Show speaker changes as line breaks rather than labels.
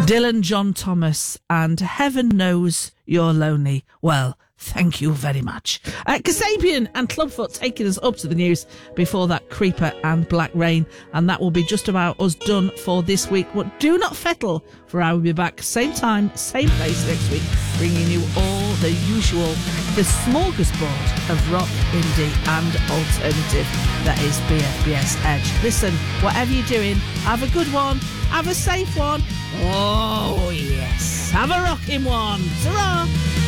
Dylan John Thomas and Heaven Knows You're Lonely. Well, thank you very much. Kasabian and Clubfoot taking us up to the news before that Creeper and Black Rain. And that will be just about us done for this week. But do not fettle, for I will be back same time, same place next week, bringing you all the usual, the smorgasbord of rock, indie and alternative that is BFBS Edge. Listen, whatever you're doing, have a good one, have a safe one. Oh, yes. Have a rocking one. Ta-ra!